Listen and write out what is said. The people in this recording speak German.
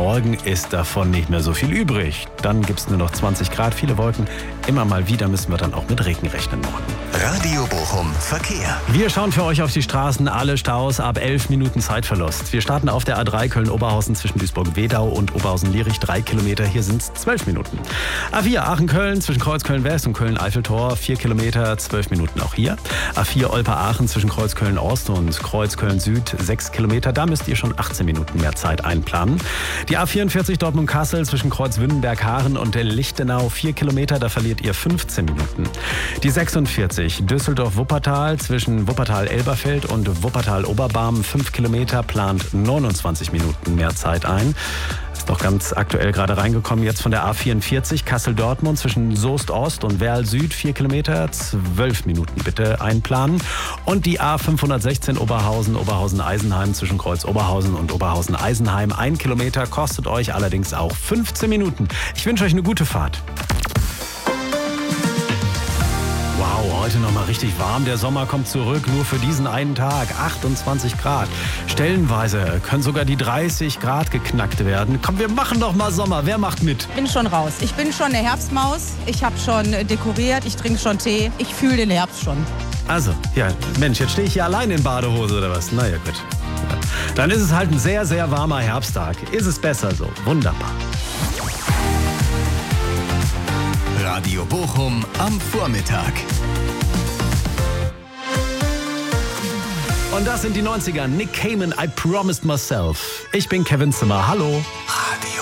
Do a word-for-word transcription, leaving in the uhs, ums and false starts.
morgen ist davon nicht mehr so viel übrig. Dann gibt es nur noch zwanzig Grad, viele Wolken. Immer mal wieder müssen wir dann auch mit Regen rechnen morgen. Radio Bochum Verkehr. Wir schauen für euch auf die Straßen, alle Staus ab elf Minuten Zeitverlust. Wir starten auf der A drei Köln-Oberhausen zwischen Duisburg-Wedau und Oberhausen-Lierich, drei Kilometer, hier sind es zwölf Minuten. A vier Aachen-Köln zwischen Kreuzköln-West und Köln-Eiffeltor, vier Kilometer, zwölf Minuten auch hier. A vier Olpe-Aachen zwischen Kreuzköln-Ost und Kreuzköln-Süd, sechs Kilometer, da müsst ihr schon achtzehn Minuten mehr Zeit einplanen. Die A vierundvierzig Dortmund-Kassel zwischen Kreuz-Wünnenberg-Haaren und Lichtenau, vier Kilometer, da verliert ihr fünfzehn Minuten. Die sechsundvierzig Düsseldorf-Wuppertal zwischen Wuppertal-Elberfeld und Wuppertal-Oberbarm, fünf Kilometer, plant neunundzwanzig Minuten mehr Zeit ein. Ist doch ganz aktuell gerade reingekommen, jetzt von der A vierundvierzig Kassel-Dortmund zwischen Soest-Ost und Werl-Süd, vier Kilometer, zwölf Minuten bitte einplanen. Und die A fünfhundertsechzehn Oberhausen, Oberhausen-Eisenheim zwischen Kreuz-Oberhausen und Oberhausen-Eisenheim, ein Kilometer, kostet euch allerdings auch fünfzehn Minuten. Ich wünsche euch eine gute Fahrt. Wow, heute nochmal richtig warm. Der Sommer kommt zurück, nur für diesen einen Tag. achtundzwanzig Grad. Stellenweise können sogar die dreißig Grad geknackt werden. Komm, wir machen doch mal Sommer. Wer macht mit? Ich bin schon raus. Ich bin schon eine Herbstmaus. Ich habe schon dekoriert. Ich trinke schon Tee. Ich fühle den Herbst schon. Also, ja, Mensch, jetzt stehe ich hier allein in Badehose oder was? Naja, gut. Dann ist es halt ein sehr, sehr warmer Herbsttag. Ist es besser so? Wunderbar. Radio Bochum am Vormittag. Und das sind die neunziger. Nick Cayman, I Promised Myself. Ich bin Kevin Zimmer. Hallo.